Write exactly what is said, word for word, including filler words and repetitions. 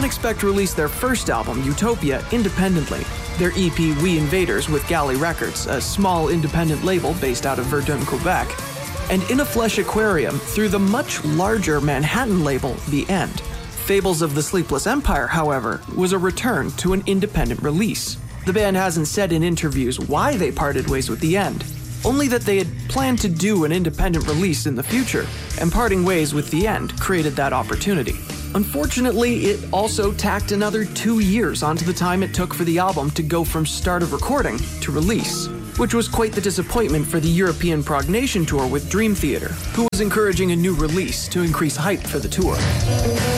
Unexpect released their first album, Utopia, independently. Their E P, We Invaders, with Galley Records, a small independent label based out of Verdun, Quebec, and In a Flesh Aquarium through the much larger Manhattan label, The End. Fables of the Sleepless Empire, however, was a return to an independent release. The band hasn't said in interviews why they parted ways with The End, only that they had planned to do an independent release in the future, and parting ways with The End created that opportunity. Unfortunately, it also tacked another two years onto the time it took for the album to go from start of recording to release, which was quite the disappointment for the European Prognation Tour with Dream Theater, who was encouraging a new release to increase hype for the tour.